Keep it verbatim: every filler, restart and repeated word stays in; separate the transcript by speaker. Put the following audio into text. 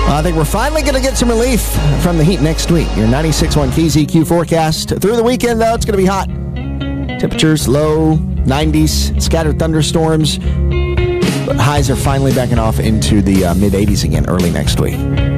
Speaker 1: I think we're finally going to get some relief from the heat next week. Your ninety-six point one K Z Q forecast. Through the weekend, though, it's going to be hot. Temperatures low, nineties, scattered thunderstorms. But highs are finally backing off into the uh, mid-eighties again early next week.